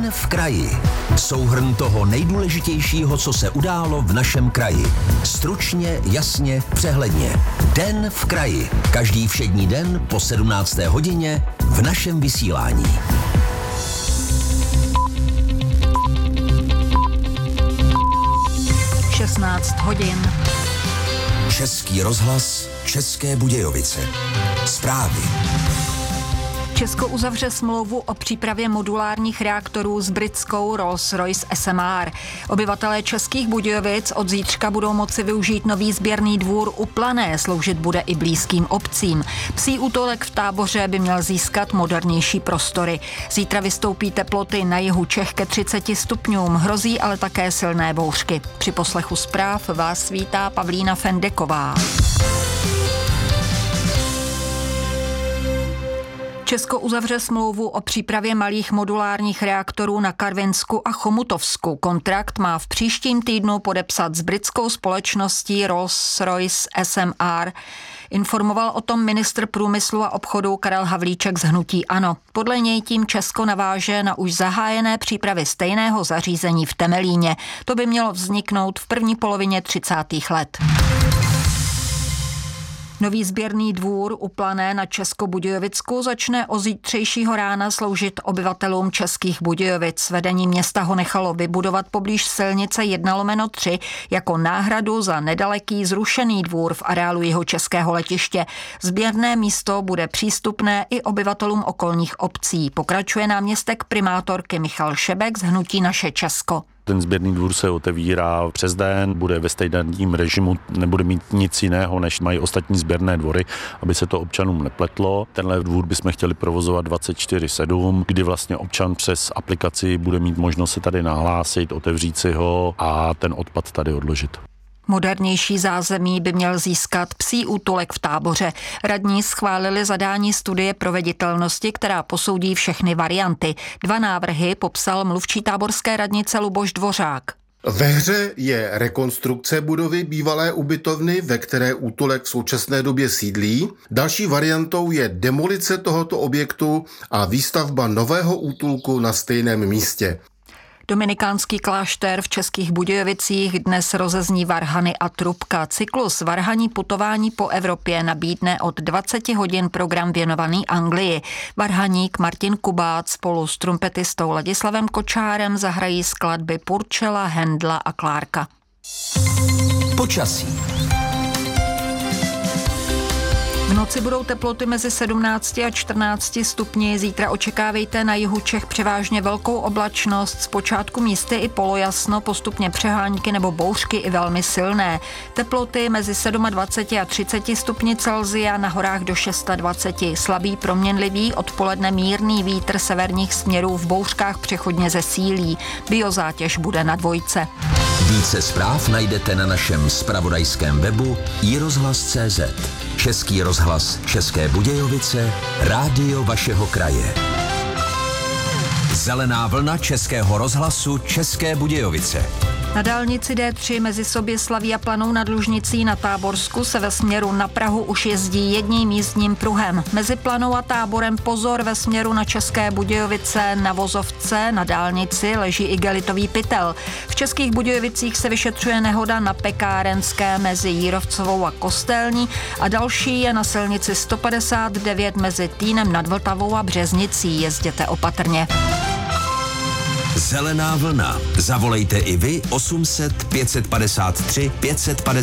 Den v kraji. Souhrn toho nejdůležitějšího, co se událo v našem kraji. Stručně, jasně, přehledně. Den v kraji. Každý všední den po 17. hodině v našem vysílání. hodin. Český rozhlas, České Budějovice. Zprávy. Česko uzavře smlouvu o přípravě modulárních reaktorů s britskou Rolls-Royce SMR. Obyvatelé Českých Budějovic od zítřka budou moci využít nový sběrný dvůr u Plané, sloužit bude i blízkým obcím. Psí útulek v Táboře by měl získat modernější prostory. Zítra vystoupí teploty na jihu Čech ke 30 stupňům, hrozí ale také silné bouřky. Při poslechu zpráv vás vítá Pavlína Fendeková. Česko uzavře smlouvu o přípravě malých modulárních reaktorů na Karvinsku a Chomutovsku. Kontrakt má v příštím týdnu podepsat s britskou společností Rolls-Royce SMR. Informoval o tom ministr průmyslu a obchodu Karel Havlíček z hnutí ANO. Podle něj tím Česko naváže na už zahájené přípravy stejného zařízení v Temelíně. To by mělo vzniknout v první polovině 30. let. Nový sběrný dvůr u Plané na Českobudějovicku začne od zítřejšího rána sloužit obyvatelům Českých Budějovic. Vedení města ho nechalo vybudovat poblíž silnice 1/3 jako náhradu za nedaleký zrušený dvůr v areálu Jihočeského letiště. Sběrné místo bude přístupné i obyvatelům okolních obcí. Pokračuje náměstek primátorky Michal Šebek z hnutí Naše Česko. Ten sběrný dvůr se otevírá přes den, bude ve stejném režimu, nebude mít nic jiného, než mají ostatní sběrné dvory, aby se to občanům nepletlo. Tenhle dvůr bychom chtěli provozovat 24/7, kdy vlastně občan přes aplikaci bude mít možnost se tady nahlásit, otevřít si ho a ten odpad tady odložit. Modernější zázemí by měl získat psí útulek v Táboře. Radní schválili zadání studie proveditelnosti, která posoudí všechny varianty. 2 návrhy popsal mluvčí táborské radnice Luboš Dvořák. Ve hře je rekonstrukce budovy bývalé ubytovny, ve které útulek v současné době sídlí. Další variantou je demolice tohoto objektu a výstavba nového útulku na stejném místě. Dominikánský klášter v Českých Budějovicích dnes rozezní varhany a trubka. Cyklus varhaní putování po Evropě nabídne od 20 hodin program věnovaný Anglii. Varhaník Martin Kubát spolu s trumpetistou Ladislavem Kočárem zahrají skladby Purcella, Händla a Clarka. Počasí. V noci budou teploty mezi 17 a 14 stupni. Zítra očekávejte na jihu Čech převážně velkou oblačnost, zpočátku místy i polojasno, postupně přehánky nebo bouřky i velmi silné. Teploty mezi 27 a 30 stupni Celsia, na horách do 26. Slabý proměnlivý, odpoledne mírný vítr severních směrů, v bouřkách přechodně zesílí. Biozátěž bude na 2. Více zpráv najdete na našem zpravodajském webu iRozhlas.cz. Český rozhlas České Budějovice, rádio vašeho kraje. Zelená vlna Českého rozhlasu České Budějovice. Na dálnici D3 mezi Soběslaví a Planou nad Lužnicí na Táborsku se ve směru na Prahu už jezdí jedním jízdním pruhem. Mezi Planou a Táborem pozor, ve směru na České Budějovice na vozovce na dálnici leží igelitový pytel. V Českých Budějovicích se vyšetřuje nehoda na Pekárenské mezi Jírovcovou a Kostelní a další je na silnici 159 mezi Týnem nad Vltavou a Březnicí. Jezděte opatrně. Zelená vlna. Zavolejte i vy 800 553 550.